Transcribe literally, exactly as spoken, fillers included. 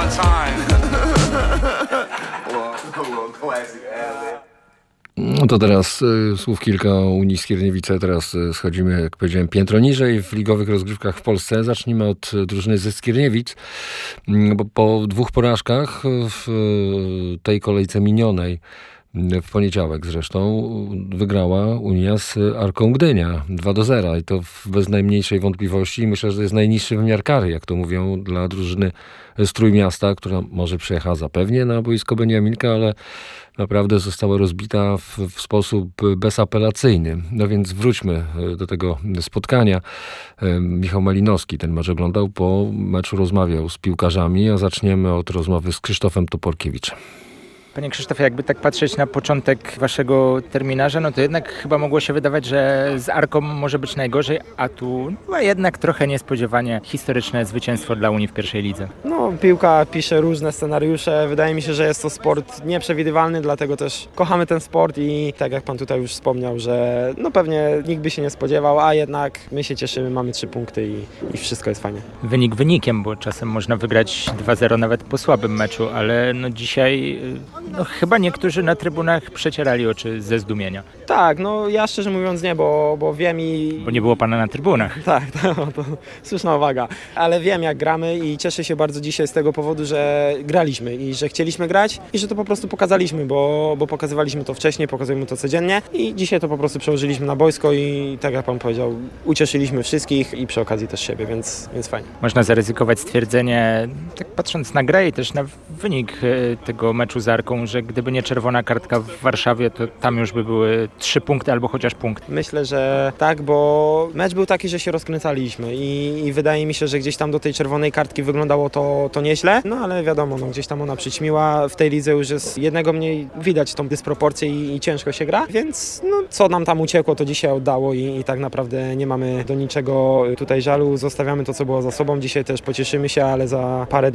one time. No to teraz y, słów kilka o Unii Skierniewice. Teraz y, schodzimy, jak powiedziałem, piętro niżej w ligowych rozgrywkach w Polsce. Zacznijmy od y, drużyny ze Skierniewic, y, bo po dwóch porażkach w y, tej kolejce minionej, y, w poniedziałek zresztą, y, wygrała Unia z Arką Gdynia dwa do zera i to w, bez najmniejszej wątpliwości. Myślę, że to jest najniższy wymiar kary, jak to mówią, dla drużyny z Trójmiasta, która może przyjechała zapewnie na boisko Beniaminka, ale naprawdę została rozbita w, w sposób bezapelacyjny. No więc wróćmy do tego spotkania. Michał Malinowski ten mecz oglądał, po meczu rozmawiał z piłkarzami, a zaczniemy od rozmowy z Krzysztofem Toporkiewiczem. Panie Krzysztofie, jakby tak patrzeć na początek waszego terminarza, no to jednak chyba mogło się wydawać, że z Arką może być najgorzej, a tu no jednak trochę niespodziewanie historyczne zwycięstwo dla Unii w pierwszej lidze. No, piłka pisze różne scenariusze. Wydaje mi się, że jest to sport nieprzewidywalny, dlatego też kochamy ten sport i tak jak pan tutaj już wspomniał, że no pewnie nikt by się nie spodziewał, a jednak my się cieszymy, mamy trzy punkty i, i wszystko jest fajnie. Wynik wynikiem, bo czasem można wygrać dwa zero nawet po słabym meczu, ale no dzisiaj no chyba niektórzy na trybunach przecierali oczy ze zdumienia. Tak, no ja szczerze mówiąc nie, bo, bo wiem i... Bo nie było pana na trybunach. Tak, to, to słuszna uwaga. Ale wiem jak gramy i cieszę się bardzo dzisiaj z tego powodu, że graliśmy i że chcieliśmy grać i że to po prostu pokazaliśmy, bo, bo pokazywaliśmy to wcześniej, pokazujemy to codziennie i dzisiaj to po prostu przełożyliśmy na boisko i tak jak pan powiedział, ucieszyliśmy wszystkich i przy okazji też siebie, więc, więc fajnie. Można zaryzykować stwierdzenie, tak patrząc na grę i też na wynik tego meczu z Arką, że gdyby nie czerwona kartka w Warszawie, to tam już by były trzy punkty albo chociaż punkt. Myślę, że tak, bo mecz był taki, że się rozkręcaliśmy i, i wydaje mi się, że gdzieś tam do tej czerwonej kartki wyglądało to, to nieźle, no ale wiadomo, no, gdzieś tam ona przyćmiła. W tej lidze już jest jednego mniej, widać tą dysproporcję i, i ciężko się gra, więc no, co nam tam uciekło, to dzisiaj oddało i, i tak naprawdę nie mamy do niczego tutaj żalu. Zostawiamy to, co było za sobą. Dzisiaj też pocieszymy się, ale za parę